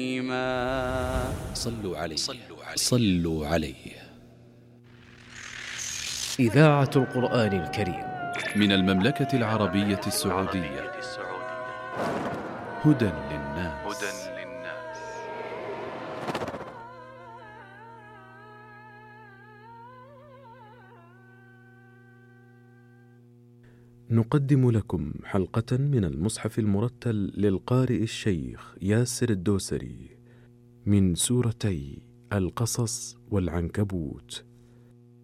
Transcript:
صلوا عليه صلوا عليه. إذاعة القرآن الكريم من المملكة العربية السعودية. هدى للناس. نقدم لكم حلقة من المصحف المرتل للقارئ الشيخ ياسر الدوسري من سورتي القصص والعنكبوت.